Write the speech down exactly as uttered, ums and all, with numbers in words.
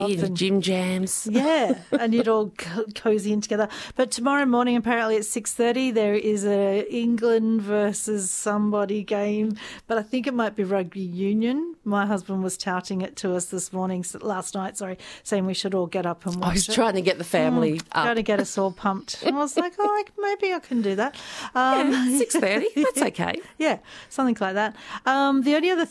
Yeah, gym jams. Yeah, and you'd all co- cosy in together. But tomorrow morning, apparently at six thirty, there is a England versus somebody game, but I think it might be rugby union. My husband was touting it to us this morning, last night, sorry, saying we should all get up and watch I was it. trying to get the family mm, up. Trying to get us all pumped. And I was like, oh, maybe I can do that. Um, Yeah, six thirty, that's okay. Yeah, something like that. Um, the only other